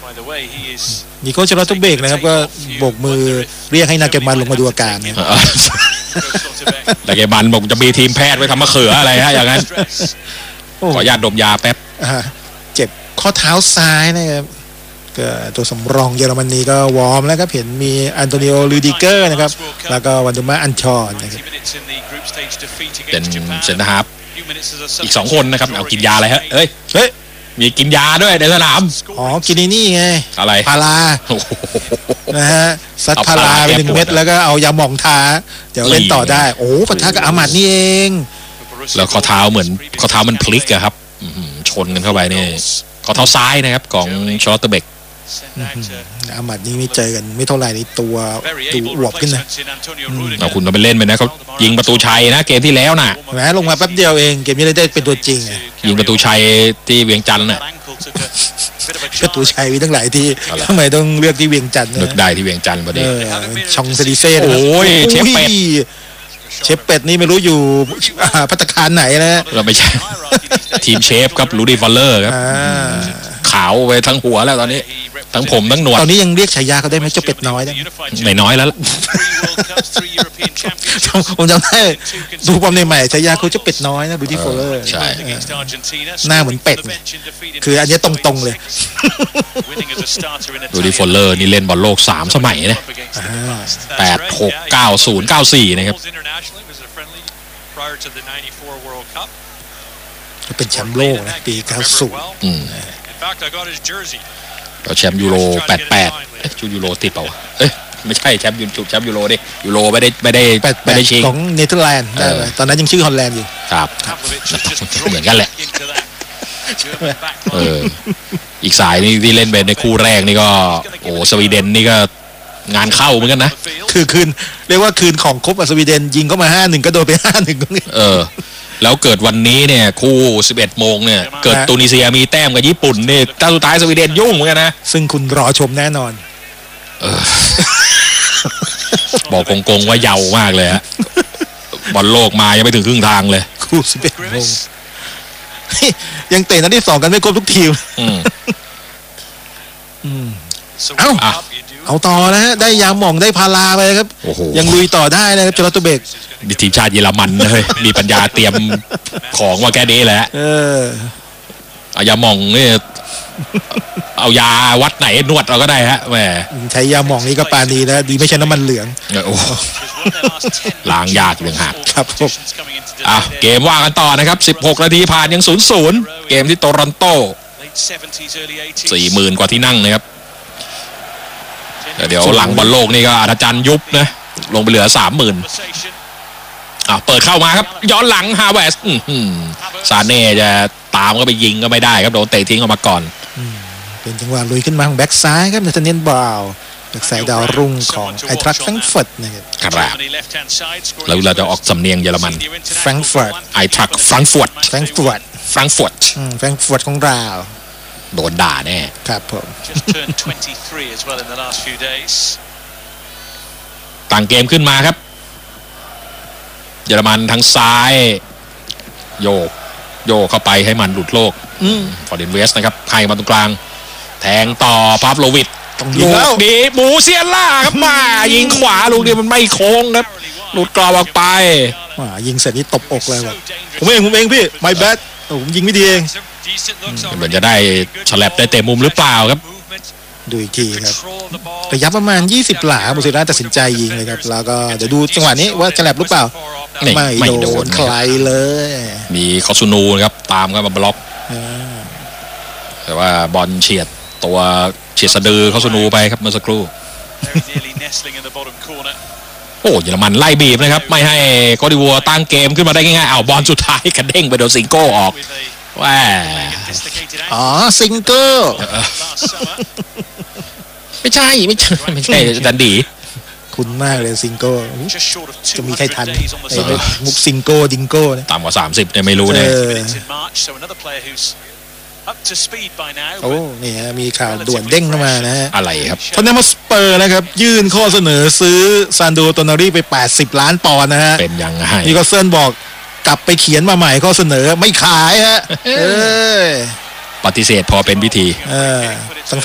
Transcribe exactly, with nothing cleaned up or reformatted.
นิโคล ชลอตเบกนะครับก็โบกมือเรียกให้นาเกมันลงมาดูอาการเนี่ยนาเกมันบอกจะมีทีมแพทย์ไว้ทำมะเขืออะไรฮะอย่างนั้นขออนุญาตดมยาแป๊บเจ็บข้อเท้าซ้ายนะครับก็ตัวสำรองเยอรมนีก็วอร์มแล้วครับเห็นมีอันโตนิโอ ลูดิเกอร์นะครับแล้วก็วันดูมาอันชอนนะครับเป็นเซนเตอร์ฮาล์ฟอีกสองคนนะครับเอากินยาอะไรฮะเฮ้ยเฮ้ยมีกินยาด้วยในสนามอ๋อกินนี่ไงอะไรพารานะฮะซัดพาราไปหนึ่งเม็ดแล้วก็เอายาหม่องทาเดี๋ยวเล่นต่อได้โอ้ปะทะกับอามัดนี่เองแล้วข้อเท้าเหมือนข้อเท้ามันพลิกอะครับชนกันเข้าไปนี่ข้อเท้าซ้ายนะครับของชลอตเบกอามัดนี่ไม่เจอกันไม่เท่าไหร่ในตัวดูอวบขึ้นนะเอาคุณมาไปเล่นไปนะเขายิงประตูชัยนะเกมที่แล้วน่ะแหมลงมาแป๊บเดียวเองเกมนี้ได้เป็นตัวจริงยิงประตูชัยที่เวียงจันทร์น่ะประตูชัยมีตั้งหลายที่ทำไมต้องเลือกที่เวียงจันทร์นึกได้ที่เวียงจันทร์พอดีชองเซริเซ่โอ้ยเชฟเป็ดเชฟเป็ดนี่ไม่รู้อยู่ภัตตาคารไหนนะเราไม่ใช่ทีมเชฟครับลูดี้ฟอลเลอร์ครับขาวไปทั้งหัวแล้วตอนนี้ทั้งผมทั้งหนวดตอนนี้ยังเรียกฉายาเขาได้ไหมเจ้าเป็ดน้อยได้ไม่น้อยแล้วผมจำได้ดูความในใหม่ฉายาเขาเจ้าเป็ดน้อยนะลูดี้ฟอลเลอร์ใช่หน้าเหมือนเป็ดคืออันนี้ตรงๆเลยลูดี้ฟอลเลอร์นี่เล่นบอลโลกสามสมัยนะแปด หก เก้า ศูนย์ เก้า สี่นะครับเป็นแชมป์โลกนะปีเก้าสิบอืมเราแชมป์ยูโรแปดสิบแปดเอ๊ะยูโรติดเปล่าเอ๊ะไม่ใช่แชมป์ยูแชมป์ยูโรดิยูโรไม่ได้ไม่ได้ไม่ได้ชิงของเนเธอร์แลนด์ตอนนั้นยังชื่อฮอลแลนด์อยู่ครับเหมือนกันแหละเอออีกสายนี่ที่เล่นเป็นในคู่แรกนี่ก็โอ้สวีเดนนี่ก็งานเข้าเหมือนกันนะคือคืนเรียกว่าคืนของครบสวีเดนยิงเข้ามาห้าหนึ่งก็โดนไปห้าหนึ่งก็เออแล้วเกิดวันนี้เนี่ยคู่สิบเอ็ดโมงเนี่ยเกิดตูนิเซียมีแต้มกับญี่ปุ่นนี่ตาสุดท้ายสวีเดนยุ่งเหมือนกันนะซึ่งคุณรอชมแน่นอนเออบอกโกงๆว่าเยาว์มากเลยฮะบอลโลกมายังไม่ถึงครึ่งทางเลยคู่สิบเอ็ดโมงยังเตะนัดที่สองกันไม่ครบทุกทีมเอ้าเอาต่อนะฮะได้ยาหม่องได้พาราไปครับยังลุยต่อได้นะครับชลอตเบกทีมชาติเยอรมันเลยมีปัญญาเตรียมของว่าแค่นี้แหละเออเอายาหม่องนี่เอายาวัดไหนนวดเราก็ได้ฮะแหมใช้ยาหม่องนี่ก็ปานีนะดีไม่ใช่น้ำมันเหลืองโอ้ล้างยากเหลืองหักครับผมอ่ะเกมว่ากันต่อนะครับสิบหกนาทีผ่านยัง ศูนย์ ศูนย์ เกมที่โตรอนโต สี่หมื่น กว่าที่นั่งนะครับเดี๋ยวหลังบอลโลกนี่ก็อาจารย์ยุบนะลงไปเหลือ สามหมื่น อ่ะเปิดเข้ามาครับย้อนหลังฮาเวสซาเน่จะตามก็ไปยิงก็ไม่ได้ครับโดนเตะทิ้งออกมาก่อนเป็นจังหวะลุยขึ้นมาของแบ็กซ้ายครับนาธาเนียล บราวน์แบ็กซ้ายดาวรุ่งของไอทรัคแฟรงก์เฟิร์ตนะครับครับแล้วเราจะออกสำเนียงเยอรมันแฟรงก์เฟิร์ตไอทรัคแฟรงก์เฟิร์ตแฟรงก์เฟิร์ตแฟรงก์เฟิร์ตแฟรงก์เฟิร์ตของเราโดนด่าแน่ครับผมต่างเกมขึ้นมาครับเยอรมันทางซ้ายโยกโยกเข้าไปให้มันหลุดโลกฟอร์เดนเวสนะครับให้มาตรงกลางแทงต่อพาฟโลวิชลูกนี้บูเซียล่าครับมายิงขวาลูกนี้มันไม่โค้งครับหลุดกรอบออกไปมายิงเสร็จนี่ตบอกเลยว่ะผมเองผมเองพี่ my bad ผมยิงไม่ดีเองเหมือนจะได้ฉลับได้เตะมุมหรือเปล่าครับดูอีกทีครับระยะประมาณยี่สิบหลาบูเซียล่าตัดสินใจยิงเลยครับแล้วก็เดี๋ยวดูจังหวะนี้ว่าฉลับหรือเปล่าไม่ไม่โดนใครเลยมีคอซูนูนะครับตามกันมาบล็อกแต่ว่าบอลเฉียดตัวเฉียดสะดือคอซูนูไปครับเมื่อสักครู่โอ้เยอรมันไล่บีบนะครับไม่ให้โคดิวัวตั้งเกมขึ้นมาได้ง่ายๆเอาบอลสุดท้ายกระเด้งไปโดนซิงโก้ออกว้าอ๋อซิงโก้ไม่ใช่ไม่ใช่ไม่ใช่ดันดีคุณมากเลยซิงโก้จะมีใครทันไอ้มุกซิงโก้ดิงโก้เนี่ยต่ำกว่าสามสิบเนี่ยไม่รู้เนี่ยโอ้นี่ฮะมีข่าวด่วนเด้งเข้ามานะฮะอะไรครับทอนนัมสเปอร์นะครับยื่นข้อเสนอซื้อซานโดโตนารีไปแปดสิบล้านปอนด์นะฮะเป็นยังไงนิโคลเซิลบอกกลับไปเขียนมาใหม่ข้อเสนอไม่ขายฮะเออปฏิเสธพอเป็นพิธีเออ